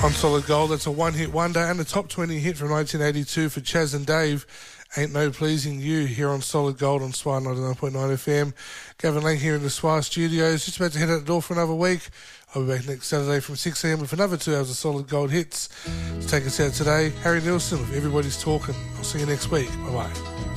On Solid Gold, that's a one-hit wonder and a top 20 hit from 1982 for Chaz and Dave. Ain't No Pleasing You here on Solid Gold on SWR 99.9 FM. Gavin Lang here in the SWR studios, just about to head out the door for another week. I'll be back next Saturday from 6 a.m. with another 2 hours of Solid Gold hits. To take us out today, Harry Nilsson with Everybody's Talking. I'll see you next week. Bye-bye.